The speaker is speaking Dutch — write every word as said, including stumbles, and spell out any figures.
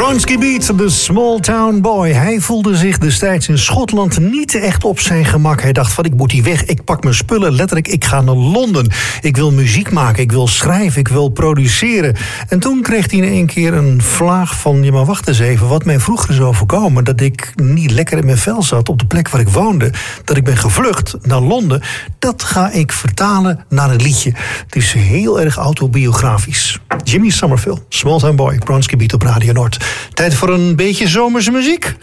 Bronski Beat, de small town boy. Hij voelde zich destijds in Schotland niet echt op zijn gemak. Hij dacht van, ik moet hier weg, ik pak mijn spullen, letterlijk, ik ga naar Londen. Ik wil muziek maken, ik wil schrijven, ik wil produceren. En toen kreeg hij in één keer een vlaag van, ja maar wacht eens even, wat mij vroeger is overkomen, dat ik niet lekker in mijn vel zat op de plek waar ik woonde, dat ik ben gevlucht naar Londen, dat ga ik vertalen naar een liedje. Het is heel erg autobiografisch. Jimmy Somerville, Small Town Boy, Bronski Beat op Radio Noord. Tijd voor een beetje zomerse muziek.